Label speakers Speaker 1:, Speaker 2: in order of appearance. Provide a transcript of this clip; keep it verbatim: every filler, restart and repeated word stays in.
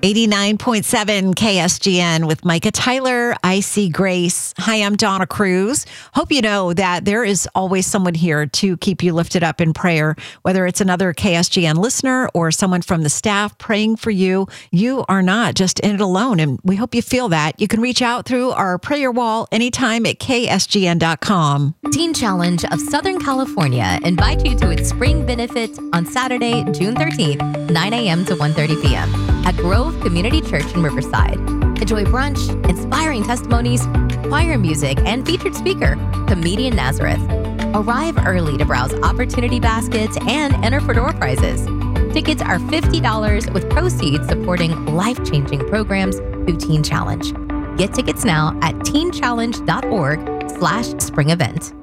Speaker 1: eighty-nine point seven K S G N with Micah Tyler, I See Grace. Hi, I'm Donna Cruz. Hope you know that there is always someone here to keep you lifted up in prayer, whether it's another K S G N listener or someone from the staff praying for you. You are not just in it alone, and we hope you feel that. You can reach out through our prayer wall anytime at K S G N dot com.
Speaker 2: Teen Challenge of Southern California invites you to its spring benefit on Saturday, June thirteenth, nine a.m. to one thirty p.m. at Grove Community Church in Riverside. Enjoy brunch, inspiring testimonies, choir music, and featured speaker, Comedian Nazareth. Arrive early to browse opportunity baskets and enter for door prizes. Tickets are fifty dollars with proceeds supporting life-changing programs through Teen Challenge. Get tickets now at teen challenge dot org slash spring event.